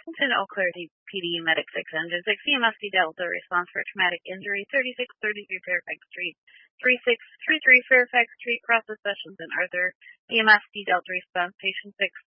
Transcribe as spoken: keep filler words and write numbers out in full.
Attention Eau Claire P D Medic six Engine six E M S D Delta response for traumatic injury thirty-six thirty-three Fairfax Street, thirty-six thirty-three Fairfax Street, process sessions in Arthur. E M S D Delta response patient six